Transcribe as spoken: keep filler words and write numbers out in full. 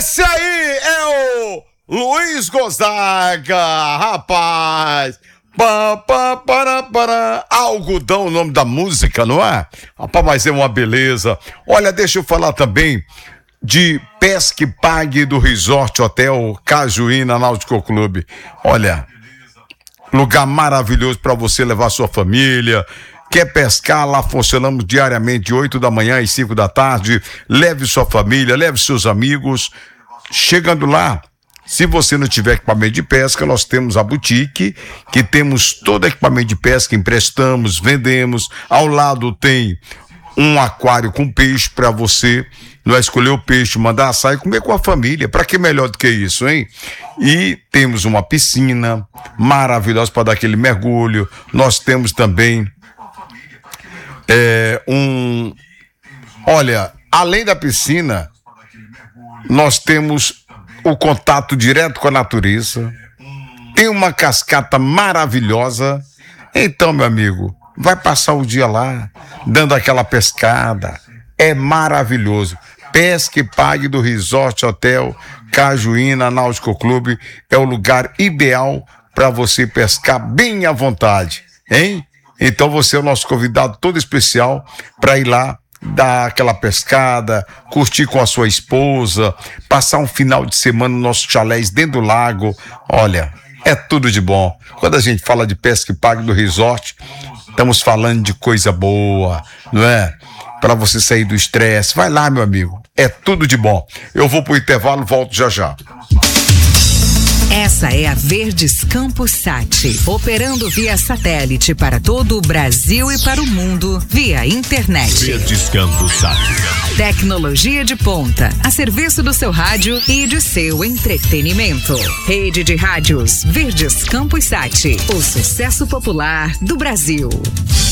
Esse aí é o Luiz Gonzaga, rapaz. Pá, pá, para, para. Algodão, o nome da música, não é? Rapaz, mas é uma beleza. Olha, deixa eu falar também de Pesque Pague do Resort Hotel Cajuína Náutico Clube. Olha, lugar maravilhoso para você levar sua família. Quer pescar? Lá funcionamos diariamente de oito da manhã às cinco da tarde. Leve sua família, leve seus amigos. Chegando lá, se você não tiver equipamento de pesca, nós temos a boutique, que temos todo equipamento de pesca, emprestamos, vendemos. Ao lado tem um aquário com peixe para você, não é escolher o peixe, mandar assar e comer com a família. Para que melhor do que isso, hein? E temos uma piscina maravilhosa para dar aquele mergulho. Nós temos também é, um... Olha, além da piscina, nós temos o contato direto com a natureza, tem uma cascata maravilhosa. Então, meu amigo, vai passar o dia lá, dando aquela pescada, é maravilhoso. Pesque Pague do Resort Hotel Cajuína Náutico Clube é o lugar ideal para você pescar bem à vontade, hein? Então você é o nosso convidado todo especial para ir lá dar aquela pescada, curtir com a sua esposa, passar um final de semana nos nossos chalés dentro do lago. Olha, é tudo de bom. Quando a gente fala de Pesque Pague do Resort, estamos falando de coisa boa, não é? Para você sair do estresse. Vai lá, meu amigo. É tudo de bom. Eu vou pro intervalo, volto já já. Essa é a Verdes Campos Sat, operando via satélite para todo o Brasil e para o mundo via internet. Verdes Campos Sat. Tecnologia de ponta, a serviço do seu rádio e de seu entretenimento. Rede de rádios Verdes Campos Sat, o sucesso popular do Brasil.